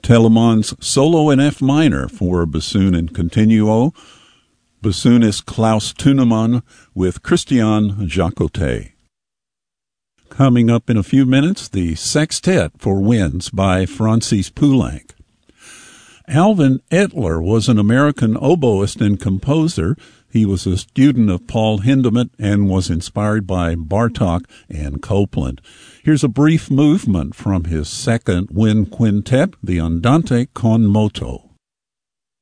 Telemann's solo in F minor for bassoon and continuo, bassoonist Klaus Thunemann with Christian Jacotet. Coming up in a few minutes, the Sextet for Winds by Francis Poulenc. Alvin Etler was an American oboist and composer. He was a student of Paul Hindemith and was inspired by Bartók and Copland. Here's a brief movement from his second wind quintet, the Andante con moto.